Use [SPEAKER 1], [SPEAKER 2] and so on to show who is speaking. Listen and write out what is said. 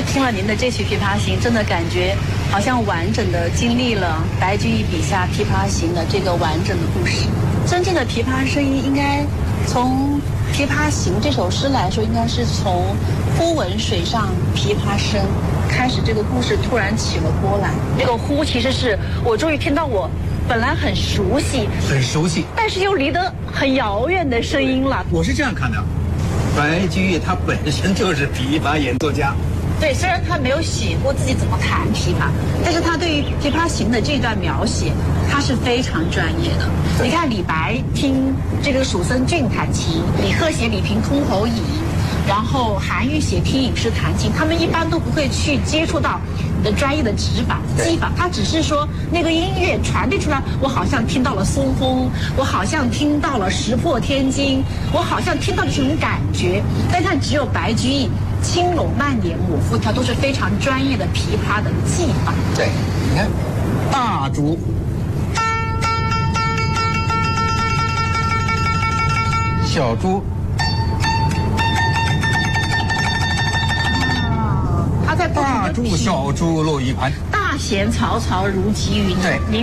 [SPEAKER 1] 听了您的这曲《琵琶行》，真的感觉好像完整的经历了白居易笔下《琵琶行》的这个完整的故事。真正的琵琶声音，应该从《琵琶行》这首诗来说，应该是从“忽闻水上琵琶声”开始，这个故事突然起了波澜。这个“忽”其实是我终于听到我本来很熟悉，但是又离得很遥远的声音了。
[SPEAKER 2] 我是这样看的，白居易他本身就是琵琶演奏家。
[SPEAKER 1] 对，虽然他没有写过自己怎么弹琵琶，但是他对于《琵琶行》的这段描写，他是非常专业的。你看李白听这个蜀僧俊弹琴，李贺写李瓶箜篌引，然后韩愈写听隐诗弹琴，他们一般都不会去接触到你的专业的指法、技法，他只是说那个音乐传递出来，我好像听到了松风，我好像听到了石破天惊，我好像听到了这种感觉。但看只有白居易轻拢慢捻抹复调都是非常专业的琵琶的技法。
[SPEAKER 2] 对，你看大竹。小猪，
[SPEAKER 1] 他在
[SPEAKER 2] 大猪小猪落一盘，
[SPEAKER 1] 大弦嘈嘈如急云。
[SPEAKER 2] 对。